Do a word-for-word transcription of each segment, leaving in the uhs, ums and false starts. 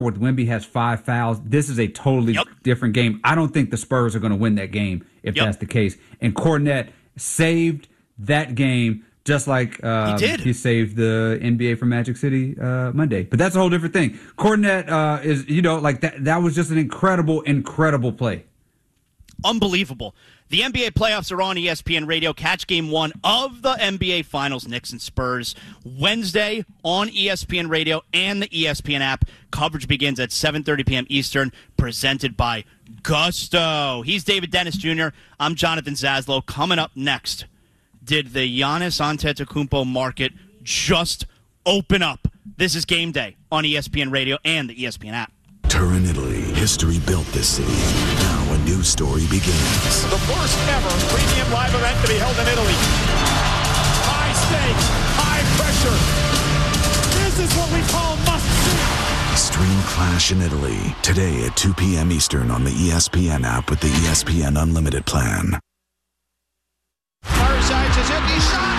with Wemby has five fouls. This is a totally yep. different game. I don't think the Spurs are going to win that game if yep. that's the case. And Kornet saved that game just like uh, he, did. he saved the N B A from Magic City uh, Monday. But that's a whole different thing. Kornet uh, is, you know, like that. That was just an incredible, incredible play. Unbelievable. The N B A playoffs are on E S P N Radio. Catch game one of the N B A Finals, Knicks and Spurs, Wednesday on E S P N Radio and the E S P N app. Coverage begins at seven thirty p.m. Eastern, presented by Gusto. He's David Dennis Junior I'm Jonathan Zaslow. Coming up next, did the Giannis Antetokounmpo market just open up? This is Game Day on E S P N Radio and the E S P N app. Turin, Italy. History built this city. Now a new story begins. The first ever premium live event to be held in Italy. High stakes, high pressure. This is what we call must-see. Stream Clash in Italy today at two p.m. Eastern on the E S P N app with the E S P N Unlimited plan. Parasites is hit, he shot.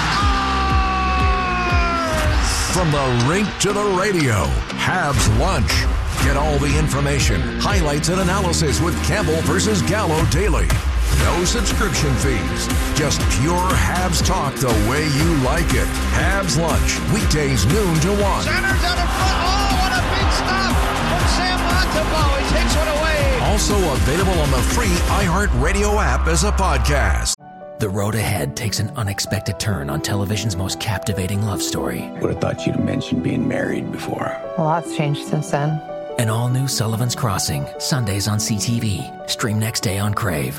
From the rink to the radio, Habs Lunch. Get all the information, highlights, and analysis with Campbell versus Gallo daily. No subscription fees. Just pure Habs talk the way you like it. Habs Lunch, weekdays noon to one. Centers out in front. Oh, what a big stop from Sam Montembeault. He takes one away. Also available on the free iHeartRadio app as a podcast. The road ahead takes an unexpected turn on television's most captivating love story. Would have thought you'd have mentioned being married before. A lot's changed since then. An all-new Sullivan's Crossing, Sundays on C T V. Stream next day on Crave.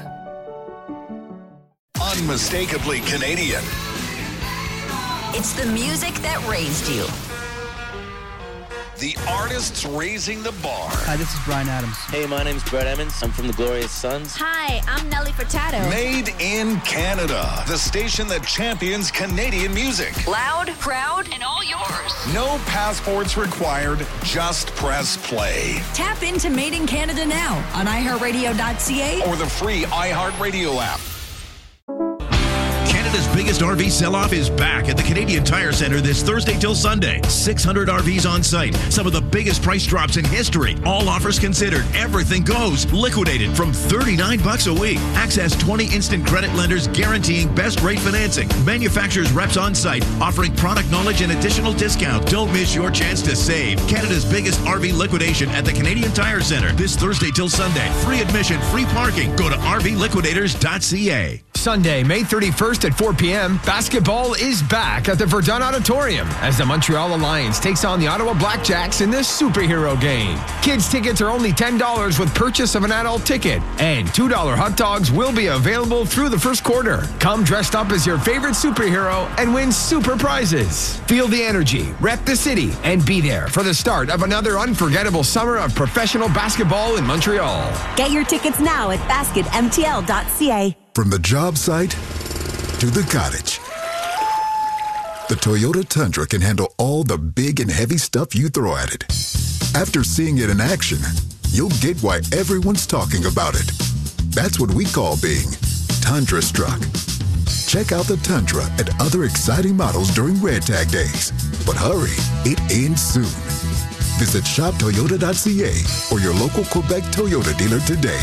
Unmistakably Canadian. It's the music that raised you. The artists raising the bar. Hi, this is Bryan Adams. Hey, my name's Brett Emmons. I'm from the Glorious Sons. Hi, I'm Nelly Furtado. Made in Canada. The station that champions Canadian music. Loud, proud, and all yours. No passports required. Just press play. Tap into Made in Canada now on i heart radio dot c a or the free iHeartRadio app. Canada's biggest R V sell-off is back at the Canadian Tire Centre this Thursday till Sunday. six hundred R Vs on site. Some of the biggest price drops in history. All offers considered. Everything goes. Liquidated from thirty-nine bucks a week. Access twenty instant credit lenders guaranteeing best rate financing. Manufacturers reps on site offering product knowledge and additional discount. Don't miss your chance to save. Canada's biggest R V liquidation at the Canadian Tire Centre this Thursday till Sunday. Free admission, free parking. Go to r v liquidators dot c a. Sunday, May thirty-first at four p.m., basketball is back at the Verdun Auditorium as the Montreal Alliance takes on the Ottawa Blackjacks in this superhero game. Kids' tickets are only ten dollars with purchase of an adult ticket, and two dollar hot dogs will be available through the first quarter. Come dressed up as your favorite superhero and win super prizes. Feel the energy, rep the city, and be there for the start of another unforgettable summer of professional basketball in Montreal. Get your tickets now at basket m t l dot c a. From the job site to the cottage, the Toyota Tundra can handle all the big and heavy stuff you throw at it. After seeing it in action, you'll get why everyone's talking about it. That's what we call being Tundra struck. Check out the Tundra and other exciting models during Red Tag Days. But hurry, it ends soon. Visit shop toyota dot c a or your local Quebec Toyota dealer today.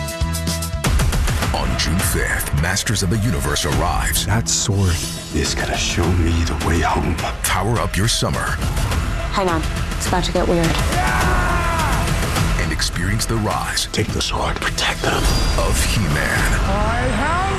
On June fifth, Masters of the Universe arrives. That sword is gonna show me the way home. Power up your summer. Hang on, it's about to get weird. And experience the rise. Take the sword, protect them. Of He-Man. I have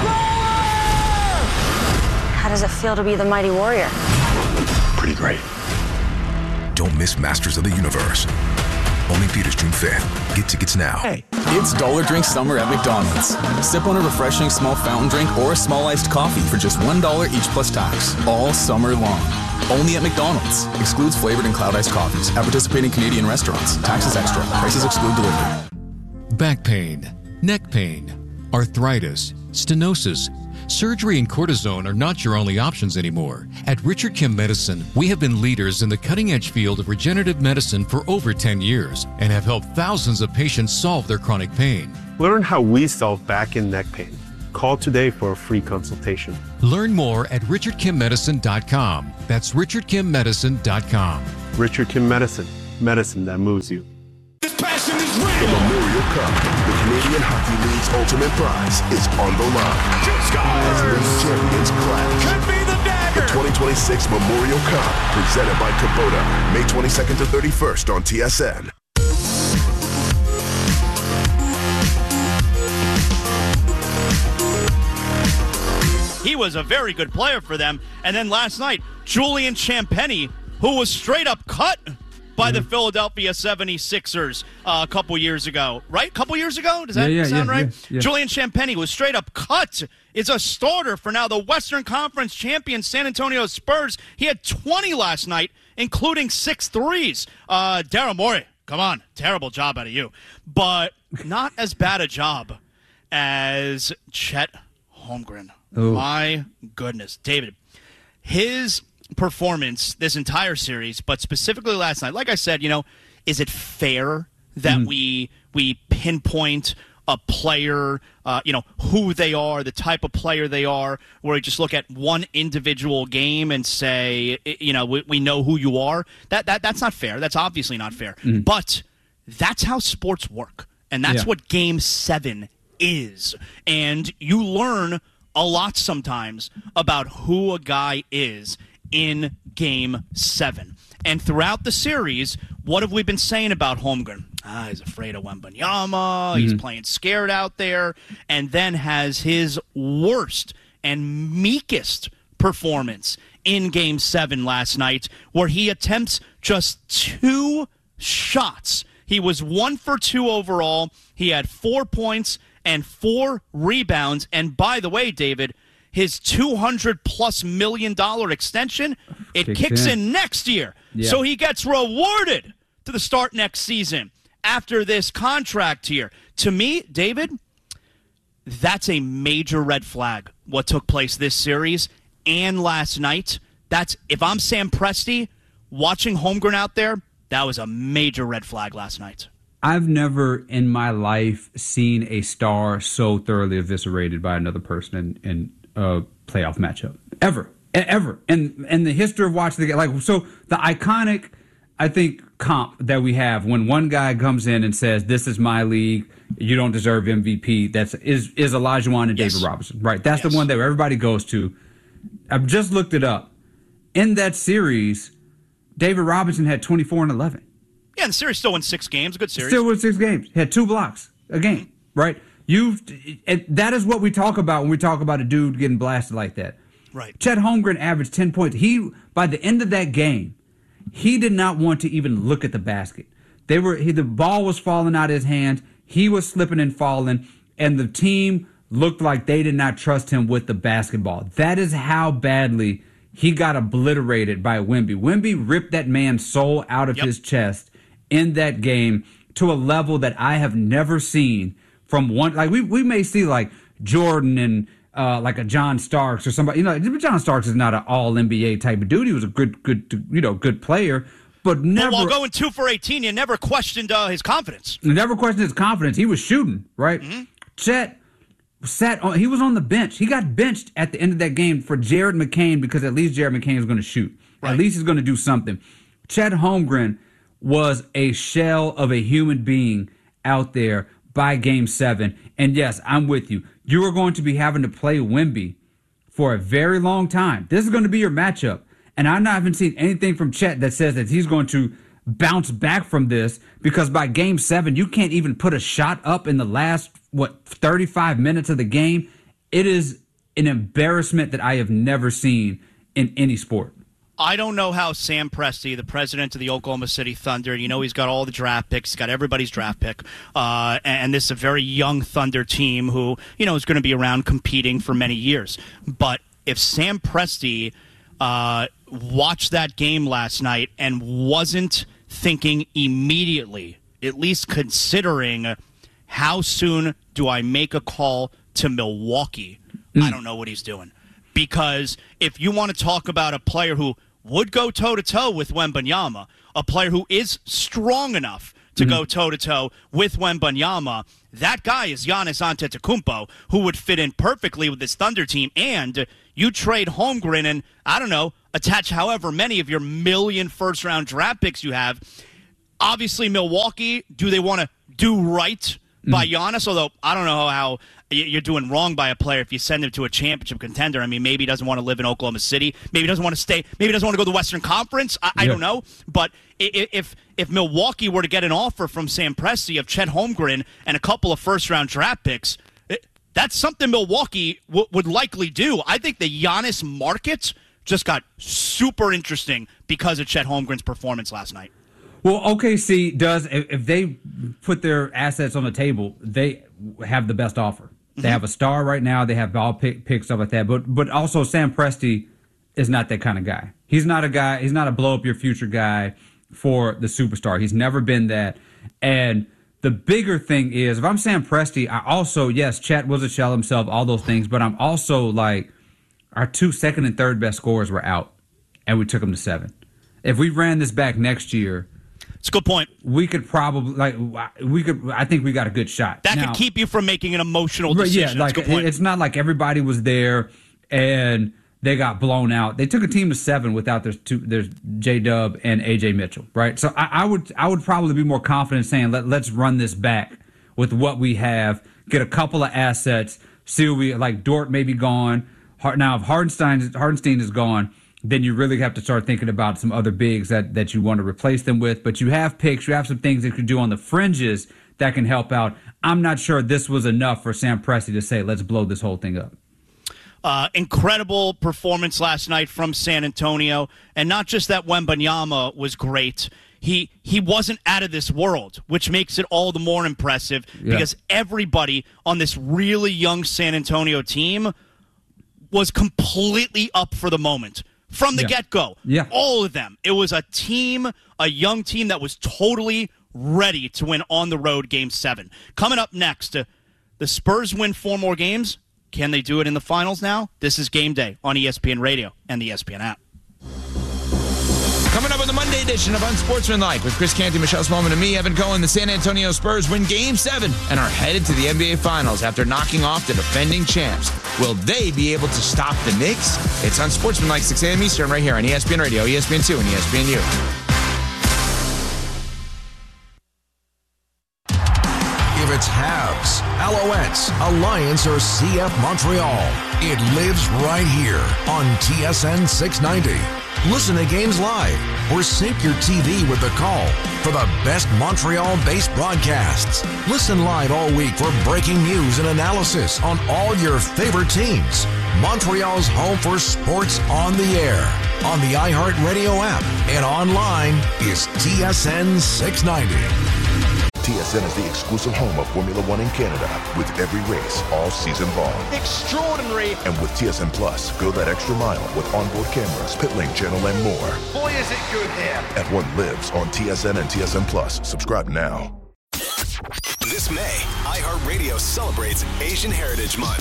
the power! How does it feel to be the mighty warrior? Pretty great. Don't miss Masters of the Universe. Only theaters June fifth. Get tickets now. Hey, it's Dollar Drink Summer at McDonald's. Sip on a refreshing small fountain drink or a small iced coffee for just one dollar each plus tax. All summer long. Only at McDonald's. Excludes flavored and cloud iced coffees. At participating Canadian restaurants. Taxes extra. Prices exclude delivery. Back pain, neck pain, arthritis, stenosis. Surgery and cortisone are not your only options anymore. At Richard Kim Medicine, we have been leaders in the cutting-edge field of regenerative medicine for over ten years and have helped thousands of patients solve their chronic pain. Learn how we solve back and neck pain. Call today for a free consultation. Learn more at richard kim medicine dot com. That's richard kim medicine dot com. Richard Kim Medicine. medicine that moves you. The Memorial Cup, the Canadian Hockey League's ultimate prize, is on the line. As league champions clash. Could be the dagger. The twenty twenty-six Memorial Cup, presented by Kubota, May twenty-second to thirty-first on T S N. He was a very good player for them. And then last night, Julian Champagnie, who was straight up cut by mm-hmm. the Philadelphia seventy-sixers uh, a couple years ago. Right? A couple years ago? Does that yeah, yeah, sound yeah, right? Yeah, yeah. Julian Champagnie was straight up cut. Is a starter for now the Western Conference champion San Antonio Spurs. He had twenty last night, including six threes. Uh, Daryl Morey, come on. Terrible job out of you. But not as bad a job as Chet Holmgren. Ooh. My goodness. David, his performance this entire series, but specifically last night, like I said, you know, is it fair that mm. we we pinpoint a player, uh, you know, who they are, the type of player they are, where we just look at one individual game and say, you know, we, we know who you are? That that That's not fair. That's obviously not fair. Mm. But that's how sports work, and that's yeah. what Game seven is. And you learn a lot sometimes about who a guy is in Game seven. And throughout the series, what have we been saying about Holmgren? Ah, he's afraid of Wembanyama. Mm-hmm. He's playing scared out there. And then has his worst and meekest performance in Game seven last night, where he attempts just two shots. He was one for two overall. He had four points and four rebounds. And by the way, David, his two hundred plus million dollar extension, it kicks, kicks in. in next year. Yeah. So he gets rewarded to the start next season after this contract here. To me, David, that's a major red flag, what took place this series and last night. That's, if I'm Sam Presti watching Holmgren out there, that was a major red flag last night. I've never in my life seen a star so thoroughly eviscerated by another person in, in a playoff matchup. Ever. Ever. And in the history of watching the game. Like, so the iconic, I think, comp that we have when one guy comes in and says, this is my league, you don't deserve M V P, that's is, is Olajuwon and yes. David Robinson. Right. That's yes. the one that everybody goes to. I've just looked it up. In that series, David Robinson had twenty-four and eleven. Yeah, and the series still won six games. A good series. Still won six games. He had two blocks a game, right? You, that is what we talk about when we talk about a dude getting blasted like that. Right. Chet Holmgren averaged ten points. He, by the end of that game, he did not want to even look at the basket. They were he, the ball was falling out of his hands. He was slipping and falling, and the team looked like they did not trust him with the basketball. That is how badly he got obliterated by Wemby. Wemby ripped that man's soul out of yep. his chest in that game to a level that I have never seen from one. Like we we may see like Jordan and uh, like a John Starks or somebody. You know, John Starks is not an all N B A type of dude. He was a good good you know good player, but never. But while going two for eighteen, you never questioned uh, his confidence. Never questioned his confidence. He was shooting right. Mm-hmm. Chet sat on. He was on the bench. He got benched at the end of that game for Jared McCain because at least Jared McCain is going to shoot. Right. At least he's going to do something. Chet Holmgren was a shell of a human being out there by Game seven. And yes, I'm with you. You are going to be having to play Wemby for a very long time. This is going to be your matchup. And I've not even seen anything from Chet that says that he's going to bounce back from this, because by Game seven, you can't even put a shot up in the last, what, thirty-five minutes of the game. It is an embarrassment that I have never seen in any sport. I don't know how Sam Presti, the president of the Oklahoma City Thunder, you know he's got all the draft picks, he's got everybody's draft pick, uh, and this is a very young Thunder team who, you know, is going to be around competing for many years. But if Sam Presti uh, watched that game last night and wasn't thinking immediately, at least considering how soon do I make a call to Milwaukee, mm. I don't know what he's doing. Because if you want to talk about a player who would go toe-to-toe with Wembanyama, a player who is strong enough to mm-hmm. go toe-to-toe with Wembanyama, that guy is Giannis Antetokounmpo, who would fit in perfectly with this Thunder team. And you trade Holmgren and, I don't know, attach however many of your million first-round draft picks you have. obviously, Milwaukee, do they want to do right by Giannis? Although I don't know how you're doing wrong by a player if you send him to a championship contender. I mean, maybe he doesn't want to live in Oklahoma City. Maybe he doesn't want to stay. Maybe he doesn't want to go to the Western Conference. I, I yeah. don't know. But if if Milwaukee were to get an offer from Sam Presti of Chet Holmgren and a couple of first-round draft picks, it, that's something Milwaukee w- would likely do. I think the Giannis market just got super interesting because of Chet Holmgren's performance last night. Well, O K C does, if they put their assets on the table, they have the best offer. They have a star right now. They have all pick, picks, stuff like that. But but also Sam Presti is not that kind of guy. He's not a guy. He's not a blow up your future guy for the superstar. He's never been that. And the bigger thing is, if I'm Sam Presti, I also, yes, Chet was a shell himself, all those things. But I'm also like, our two second and third best scorers were out, and we took them to seven. If we ran this back next year, it's a good point. We could probably like we could. I think we got a good shot. That now, could keep you from making an emotional decision. Yeah, like That's a good point. It's not like everybody was there and they got blown out. They took a team to seven without their two. There's J Dub and A J Mitchell, right? So I, I would I would probably be more confident saying let let's run this back with what we have. Get a couple of assets. See what we like. Dort may be gone. Now if Hardenstein Hardenstein is gone, then you really have to start thinking about some other bigs that, that you want to replace them with. But you have picks, you have some things that you can do on the fringes that can help out. I'm not sure this was enough for Sam Presti to say, let's blow this whole thing up. Uh, incredible performance last night from San Antonio. And not just that Wembanyama was great. He he wasn't out of this world, which makes it all the more impressive Yeah. because everybody on this really young San Antonio team was completely up for the moment. From the Yeah. get-go, Yeah. all of them. It was a team, a young team that was totally ready to win on the road Game seven. Coming up next, uh, the Spurs win four more games. Can they do it in the finals now? This is Game Day on E S P N Radio and the E S P N app. Coming up on the Monday edition of Unsportsmanlike with Chris Canty, Michelle Smallman, and me, Evan Cohen, the San Antonio Spurs win Game seven and are headed to the N B A Finals after knocking off the defending champs. Will they be able to stop the Knicks? It's Unsportsmanlike, six a.m. Eastern, right here on E S P N Radio, E S P N two, and E S P N U. If it's Habs, Alouettes, Alliance, or C F Montreal, it lives right here on T S N six ninety. Listen to games live or sync your T V with the call for the best Montreal-based broadcasts. Listen live all week for breaking news and analysis on all your favorite teams. Montreal's home for sports on the air, on the iHeartRadio app, and online is T S N six ninety. T S N is the exclusive home of Formula One in Canada, with every race all season long. Extraordinary. And with T S N Plus, go that extra mile with onboard cameras, pit lane channel, and more. Boy, is it good here. F one lives on T S N and T S N Plus. Subscribe now. This May, iHeartRadio celebrates Asian Heritage Month.